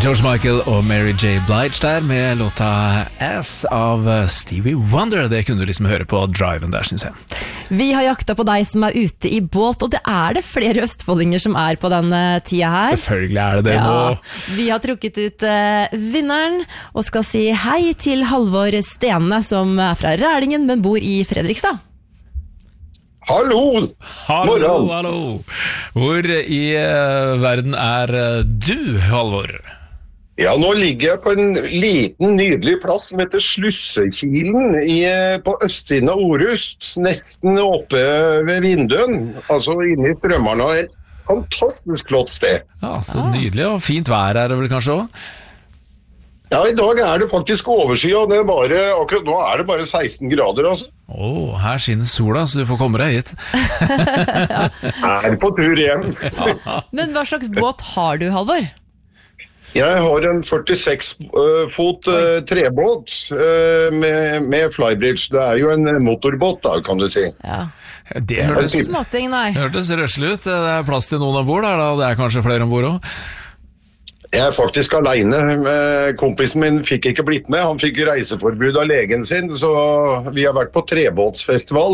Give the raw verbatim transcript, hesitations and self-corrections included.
George Michael og Mary J. Blige der med låta Ass av Stevie Wonder. Det kunne du liksom høre på driven der, synes jeg. Vi har jakta på deg som er ute i båt, og det er det flere østfoldinger som er på denne tida her. Selvfølgelig er det det ja, nå. Vi har trukket ut uh, vinneren, og skal si hei til Halvor Stene, som er fra Rælingen, men bor i Fredrikstad. Hallo! Hallo, hallo! Hvor i uh, verden er uh, du, Halvor? Ja, nå ligger jeg på en liten, nydelig plass som heter Slussekilen i, på østsiden av Orust, nesten oppe ved Vindøen, altså inne i strømmerne. Et fantastisk flott sted. Ja, så nydelig, og fint vær er det vel kanskje også? Ja, i dag er det faktisk overskyet, og det er bare, akkurat nå er det bare seksten grader, altså. Åh, her skinner sola, så du får komme deg hit. Er på tur hjem. Men hva slags båt har du, Halvor? Jeg har en førtiseks fot uh, trebåt uh, med, med flybridge. Det er jo en motorbåt da, kan du si. Ja. Det hørtes, Småting, nei. hørtes røslig ut. Det er plass til noen ombord der da, og det er kanskje flere ombord også. Jeg er faktisk alene. Kompisen min fikk ikke blitt med. Han fikk reiseforbud av legen sin, så vi har vært på trebåtsfestival